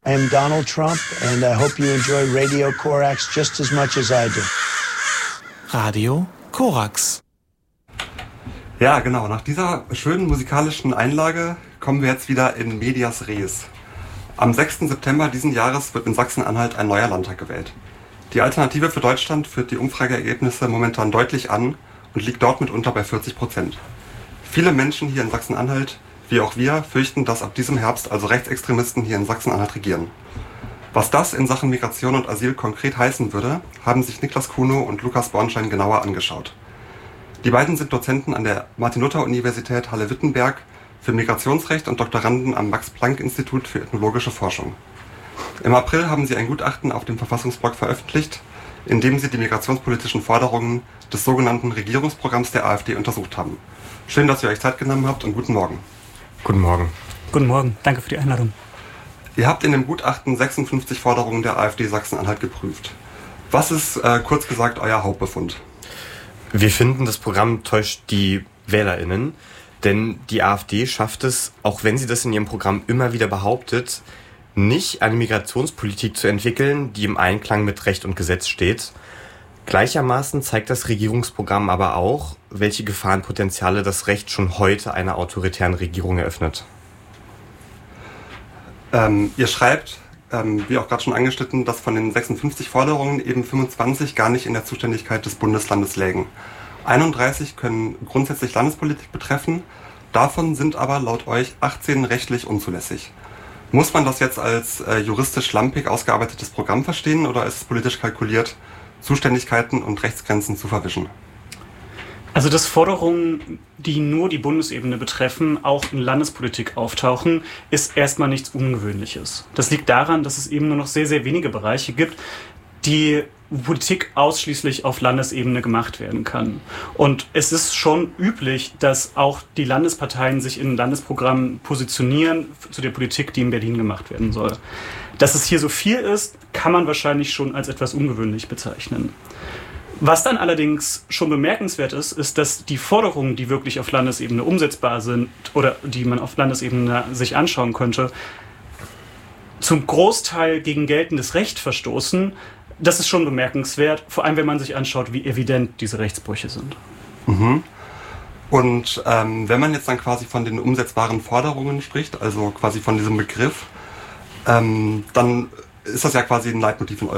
I am Donald Trump and I hope you enjoy Radio Korax just as much as I do. Radio Korax. Ja, genau. Nach dieser schönen musikalischen Einlage kommen wir jetzt wieder in Medias Res. Am 6. September diesen Jahres wird in Sachsen-Anhalt ein neuer Landtag gewählt. Die Alternative für Deutschland führt die Umfrageergebnisse momentan deutlich an und liegt dort mitunter bei 40%. Viele Menschen hier in Sachsen-Anhalt, wie auch wir, fürchten, dass ab diesem Herbst also Rechtsextremisten hier in Sachsen-Anhalt regieren. Was das in Sachen Migration und Asyl konkret heißen würde, haben sich Niklas Kuno und Lukas Bornstein genauer angeschaut. Die beiden sind Dozenten an der Martin-Luther-Universität Halle-Wittenberg für Migrationsrecht und Doktoranden am Max-Planck-Institut für ethnologische Forschung. Im April haben sie ein Gutachten auf dem Verfassungsblog veröffentlicht, in dem sie die migrationspolitischen Forderungen des sogenannten Regierungsprogramms der AfD untersucht haben. Schön, dass ihr euch Zeit genommen habt und guten Morgen. Guten Morgen. Guten Morgen, danke für die Einladung. Ihr habt in dem Gutachten 56 Forderungen der AfD Sachsen-Anhalt geprüft. Was ist, kurz gesagt, euer Hauptbefund? Wir finden, das Programm täuscht die WählerInnen, denn die AfD schafft es, auch wenn sie das in ihrem Programm immer wieder behauptet, nicht eine Migrationspolitik zu entwickeln, die im Einklang mit Recht und Gesetz steht. Gleichermaßen zeigt das Regierungsprogramm aber auch, welche Gefahrenpotenziale das Recht schon heute einer autoritären Regierung eröffnet. Ihr schreibt, wie auch gerade schon angeschnitten, dass von den 56 Forderungen eben 25 gar nicht in der Zuständigkeit des Bundeslandes lägen. 31 können grundsätzlich Landespolitik betreffen, davon sind aber laut euch 18 rechtlich unzulässig. Muss man das jetzt als juristisch schlampig ausgearbeitetes Programm verstehen oder ist es politisch kalkuliert, Zuständigkeiten und Rechtsgrenzen zu verwischen? Also, dass Forderungen, die nur die Bundesebene betreffen, auch in Landespolitik auftauchen, ist erstmal nichts Ungewöhnliches. Das liegt daran, dass es eben nur noch sehr, sehr wenige Bereiche gibt, die Politik ausschließlich auf Landesebene gemacht werden kann. Und es ist schon üblich, dass auch die Landesparteien sich in Landesprogrammen positionieren zu der Politik, die in Berlin gemacht werden soll. Dass es hier so viel ist, kann man wahrscheinlich schon als etwas ungewöhnlich bezeichnen. Was dann allerdings schon bemerkenswert ist, ist, dass die Forderungen, die wirklich auf Landesebene umsetzbar sind oder die man auf Landesebene sich anschauen könnte, zum Großteil gegen geltendes Recht verstoßen. Das ist schon bemerkenswert, vor allem wenn man sich anschaut, wie evident diese Rechtsbrüche sind. Mhm. Und wenn man jetzt dann quasi von den umsetzbaren Forderungen spricht, also quasi von diesem Begriff, dann ist das ja quasi ein Leitmotiv in